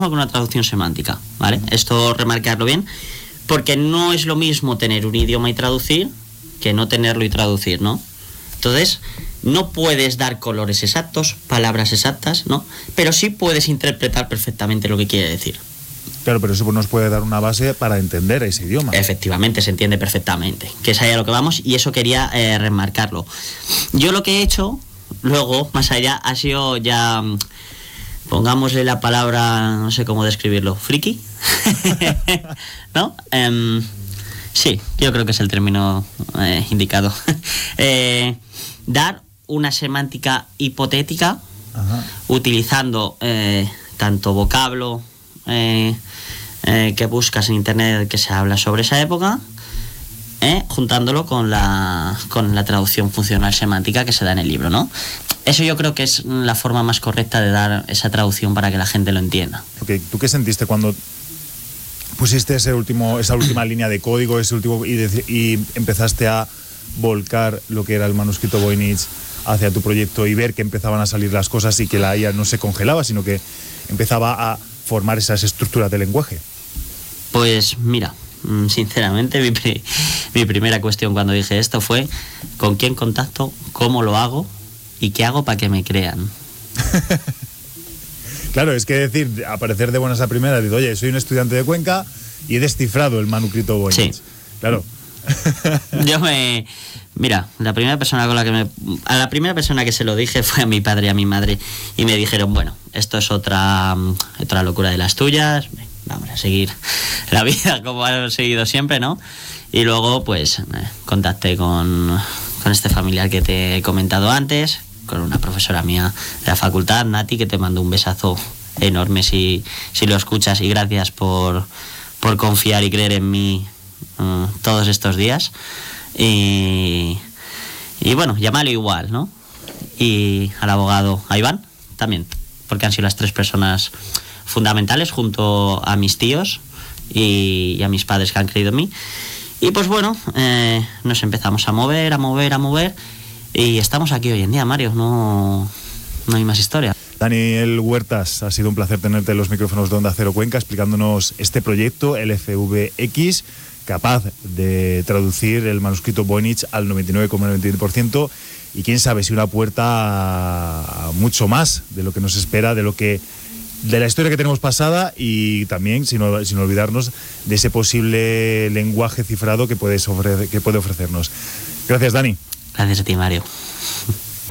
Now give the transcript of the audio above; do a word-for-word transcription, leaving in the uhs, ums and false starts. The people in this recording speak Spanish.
con una traducción semántica, ¿vale? Esto remarcarlo bien, porque no es lo mismo tener un idioma y traducir que no tenerlo y traducir, ¿no? Entonces, no puedes dar colores exactos, palabras exactas, ¿no? Pero sí puedes interpretar perfectamente lo que quiere decir. Claro, pero eso nos puede dar una base para entender ese idioma. Efectivamente, se entiende perfectamente, que es ahí a lo que vamos, y eso quería eh, remarcarlo. Yo lo que he hecho, luego, más allá, ha sido ya, pongámosle la palabra, no sé cómo describirlo, friki, ¿no? Um, sí, yo creo que es el término eh, indicado. eh, dar una semántica hipotética, ajá, utilizando eh, tanto vocablo eh, eh, que buscas en internet que se habla sobre esa época, eh, juntándolo con la, con la traducción funcional semántica que se da en el libro, ¿no? Eso yo creo que es la forma más correcta de dar esa traducción para que la gente lo entienda. Okay. ¿Tú qué sentiste cuando pusiste ese último, esa última línea de código, ese último y, de, y empezaste a volcar lo que era el manuscrito Voynich hacia tu proyecto y ver que empezaban a salir las cosas y que la I A no se congelaba, sino que empezaba a formar esas estructuras de lenguaje? Pues mira, sinceramente mi, pri- mi primera cuestión cuando dije esto fue ¿con quién contacto? ¿Cómo lo hago? ¿Y qué hago para que me crean? Claro, es que decir, aparecer de buenas a primeras, digo, oye, soy un estudiante de Cuenca y he descifrado el manuscrito Voynich. Sí. Claro. Yo me... Mira, la primera persona con la que me... A la primera persona que se lo dije fue a mi padre y a mi madre. Y me dijeron, bueno, esto es otra, otra locura de las tuyas. Vamos a seguir la vida como hemos seguido siempre, ¿no? Y luego, pues, eh, contacté con, con este familiar que te he comentado antes, con una profesora mía de la facultad, Nati, que te mando un besazo enorme si, si lo escuchas. Y gracias por, por confiar y creer en mí uh, todos estos días. Y, y bueno, llámalo igual, ¿no? Y al abogado, a Iván, también, porque han sido las tres personas fundamentales junto a mis tíos y, y a mis padres que han creído en mí. Y pues bueno, eh, nos empezamos a mover, a mover, a mover y estamos aquí hoy en día, Mario, no, no hay más historia. Daniel Huertas, ha sido un placer tenerte en los micrófonos de Onda Cero Cuenca explicándonos este proyecto, el F V X, capaz de traducir el manuscrito Voynich al noventa y nueve coma noventa y nueve por ciento y quién sabe si una puerta a, a mucho más de lo que nos espera, de lo que de la historia que tenemos pasada y también, sin, sin olvidarnos, de ese posible lenguaje cifrado que, puedes ofrecer, que puede ofrecernos. Gracias, Dani. Gracias a ti, Mario.